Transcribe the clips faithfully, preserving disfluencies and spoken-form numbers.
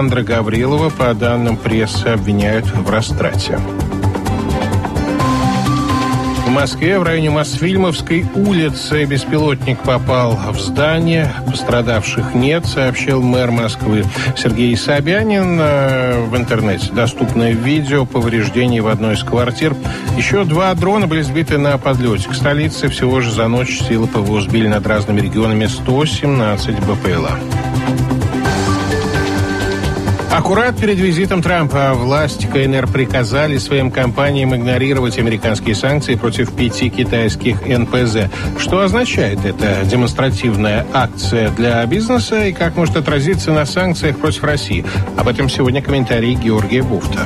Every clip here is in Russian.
Александра Гаврилова, по данным прессы, обвиняют в растрате. В Москве в районе Мосфильмовской улицы беспилотник попал в здание. Пострадавших нет, сообщил мэр Москвы Сергей Собянин. В интернете доступно видео повреждений в одной из квартир. Еще два дрона были сбиты на подлете к столице. Всего же за ночь силы ПВО сбили над разными регионами сто семнадцать БПЛА. Аккурат перед визитом Трампа власти КНР приказали своим компаниям игнорировать американские санкции против пяти китайских эн пэ зэ. Что означает эта демонстративная акция для бизнеса и как может отразиться на санкциях против России? Об этом сегодня комментарий Георгия Буфта.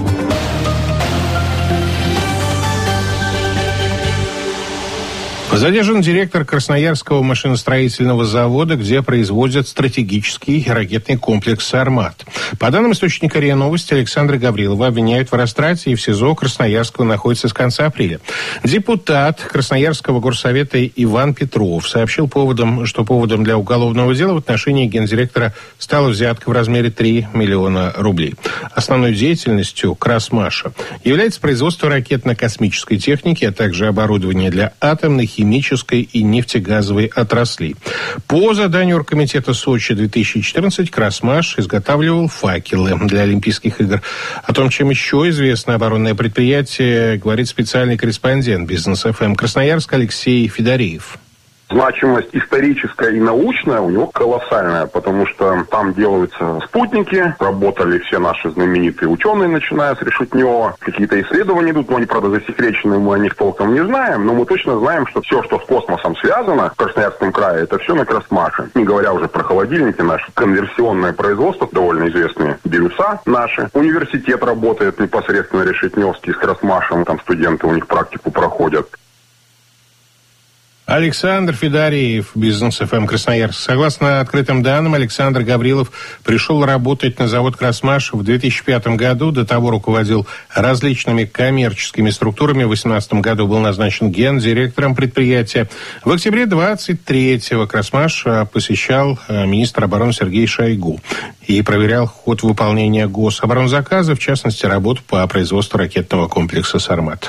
Задержан директор Красноярского машиностроительного завода, где производят стратегический ракетный комплекс «Сармат». По данным источника РИА Новости, Александра Гаврилова обвиняют в растрате, и в СИЗО Красноярского находится с конца апреля. Депутат Красноярского горсовета Иван Петров сообщил поводом, что поводом для уголовного дела в отношении гендиректора стала взятка в размере три миллиона рублей. Основной деятельностью Красмаша является производство ракетно-космической техники, а также оборудование для атомной, химической и нефтегазовой отраслей. По заданию Оргкомитета Сочи две тысячи четырнадцать Красмаш изготавливал факелы для Олимпийских игр. О том, чем еще известно оборонное предприятие, говорит специальный корреспондент Бизнес эф эм Красноярск Алексей Федориев. Значимость историческая и научная у него колоссальная, потому что там делаются спутники, работали все наши знаменитые ученые, начиная с Решетнева. Какие-то исследования идут, но они, правда, засекречены, мы о них толком не знаем, но мы точно знаем, что все, что с космосом связано в Красноярском крае, это все на Красмаше. Не говоря уже про холодильники наши, конверсионное производство, довольно известные бирюса наши. Университет работает непосредственно Решетневский с Красмашем, там студенты у них практику проходят. Александр Федориев, Бизнес эф эм Красноярск. Согласно открытым данным, Александр Гаврилов пришел работать на завод «Красмаш» в две тысячи пятом году. До того руководил различными коммерческими структурами. В две тысячи восемнадцатом году был назначен гендиректором предприятия. В октябре двадцать третьего «Красмаш» посещал министр обороны Сергей Шойгу и проверял ход выполнения гособоронзаказа, в частности, работу по производству ракетного комплекса «Сармат».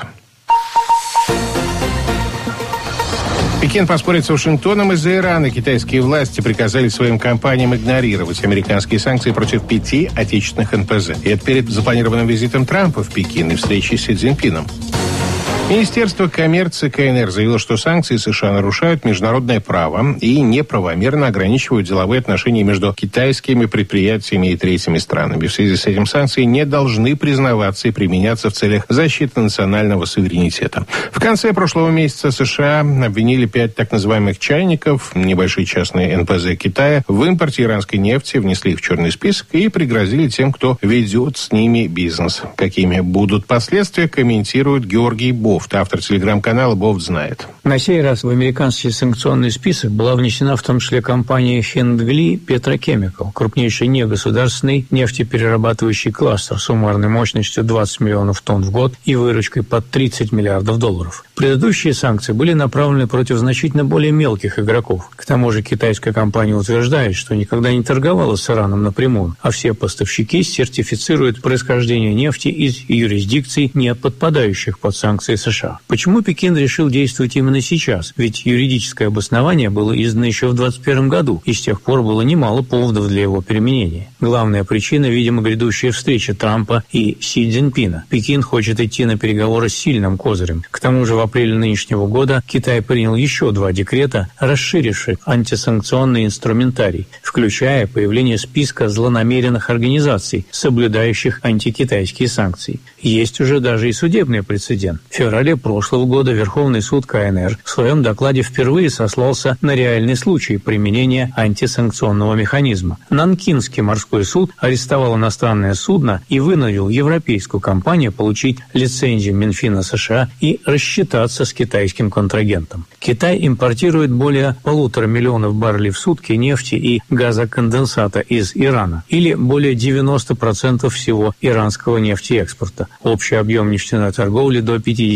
Пекин поспорит с Вашингтоном из-за Ирана. Китайские власти приказали своим компаниям игнорировать американские санкции против пяти отечественных эн пэ зэ. И это перед запланированным визитом Трампа в Пекин и встречей с Си Цзиньпином. Министерство коммерции ка эн эр заявило, что санкции США нарушают международное право и неправомерно ограничивают деловые отношения между китайскими предприятиями и третьими странами. В связи с этим санкции не должны признаваться и применяться в целях защиты национального суверенитета. В конце прошлого месяца США обвинили пять так называемых чайников, небольшие частные эн пэ зэ Китая, в импорте иранской нефти, внесли их в черный список и пригрозили тем, кто ведет с ними бизнес. Какими будут последствия, комментирует Георгий Бов. Автор телеграм-канала «Бофт знает». На сей раз в американский санкционный список была внесена в том числе компания Хиндгли Петрохемикал, крупнейший негосударственный нефтеперерабатывающий кластер с суммарной мощностью двадцать миллионов тонн в год и выручкой под тридцать миллиардов долларов. Предыдущие санкции были направлены против значительно более мелких игроков. К тому же китайская компания утверждает, что никогда не торговала с Ираном напрямую, а все поставщики сертифицируют происхождение нефти из юрисдикций, не подпадающих под санкции США. Почему Пекин решил действовать именно сейчас? Ведь юридическое обоснование было издано еще в двадцать первом году, и с тех пор было немало поводов для его применения. Главная причина, видимо, грядущая встреча Трампа и Си Цзиньпина. Пекин хочет идти на переговоры с сильным козырем. К тому же в апреле нынешнего года Китай принял еще два декрета, расширивших антисанкционный инструментарий, включая появление списка злонамеренных организаций, соблюдающих антикитайские санкции. Есть уже даже и судебный прецедент. В феврале прошлого года Верховный суд ка эн эр в своем докладе впервые сослался на реальный случай применения антисанкционного механизма. Нанкинский морской суд арестовал иностранное судно и вынудил европейскую компанию получить лицензию Минфина США и рассчитаться с китайским контрагентом. Китай импортирует более полутора миллионов баррелей в сутки нефти и газоконденсата из Ирана, или более девяносто процентов всего иранского нефтеэкспорта. Общий объем нефтяной торговли до пятьдесят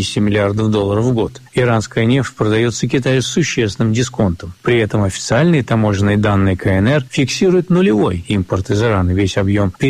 двести миллиардов долларов в год. Иранская нефть продается Китаю с существенным дисконтом. При этом официальные таможенные данные КНР фиксируют нулевой импорт из Ирана. Весь объем